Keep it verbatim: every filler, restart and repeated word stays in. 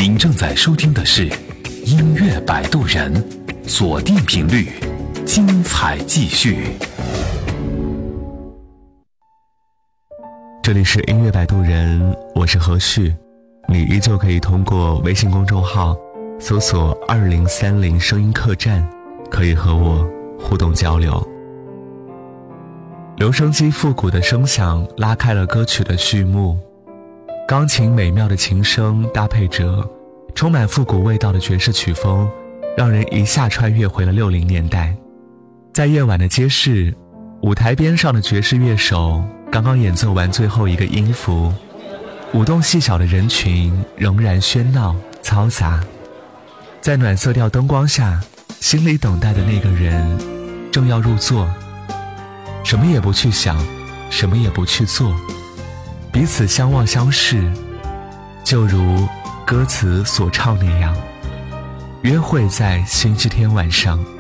您正在收听的是音乐摆渡人，锁定频率，精彩继续。 这里是音乐摆渡人，我是何旭，你依旧可以通过微信公众号搜索二零三零声音客栈，可以和我互动交流。留声机复古的声响拉开了歌曲的序幕，钢琴美妙的琴声搭配着充满复古味道的爵士曲风，让人一下穿越回了六零年代。在夜晚的街市，舞台边上的爵士乐手刚刚演奏完最后一个音符，舞动细小的人群仍然喧闹嘈杂。在暖色调灯光下，心里等待的那个人正要入座，什么也不去想，什么也不去做，彼此相望相视，就如歌词所唱那样，约会在星期天晚上。